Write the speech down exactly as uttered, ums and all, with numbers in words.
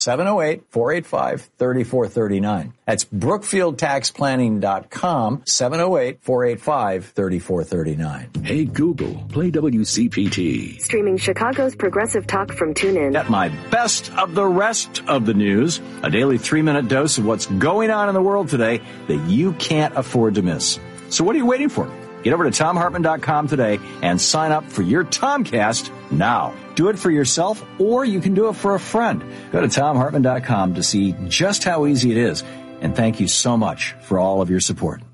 seven oh eight, four eight five, three four three nine. That's brookfield tax planning dot com, seven oh eight, four eight five, three four three nine. Hey, Google, play W C P T. Streaming Chicago's Progressive Talk from TuneIn. At my best of the rest of the news, a daily three-minute dose of what's going on in the world today that you can't afford to miss. So what are you waiting for? Get over to tom hartman dot com today and sign up for your Tomcast now. Do it for yourself, or you can do it for a friend. Go to tom hartman dot com to see just how easy it is. And thank you so much for all of your support.